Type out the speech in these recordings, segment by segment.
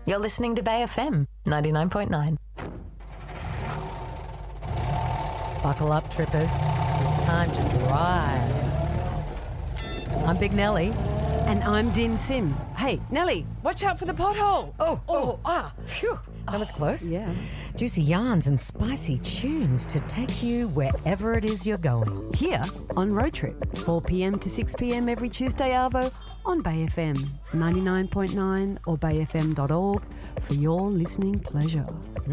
You're listening to Bay FM 99.9. Buckle up, trippers. It's time to drive. I'm Big Nelly. And I'm Dim Sim. Hey, Nelly, watch out for the pothole. Phew. That was close. Yeah. Juicy yarns and spicy tunes to take you wherever it is you're going. Here on Road Trip, 4 p.m. to 6 p.m. every Tuesday, Arvo, on Bay FM 99.9 or bayfm.org for your listening pleasure.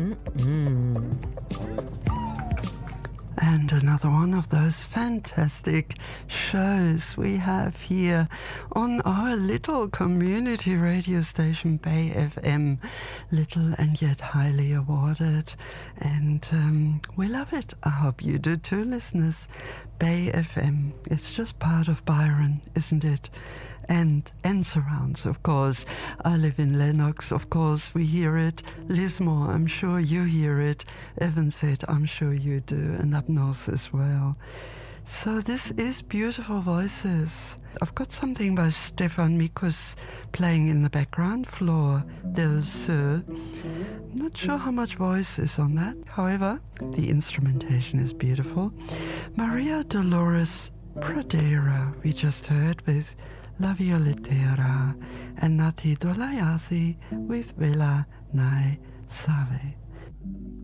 And another one of those fantastic shows we have here on our little community radio station, Bay FM. Little and yet highly awarded. And we love it. I hope you do too, listeners. Bay FM. It's just part of Byron, isn't it? And surrounds, of course. I live in Lennox, of course, we hear it. Lismore, I'm sure you hear it. Evansett, I'm sure you do, and up north as well. So this is Beautiful Voices. I've got something by Stefan Mikus playing in the background, Flor del Sur. Not sure how much voice is on that. However, the instrumentation is beautiful. Maria Dolores Pradera, we just heard with La Violetera, and Nati Dolayasi with Vela Nai Save.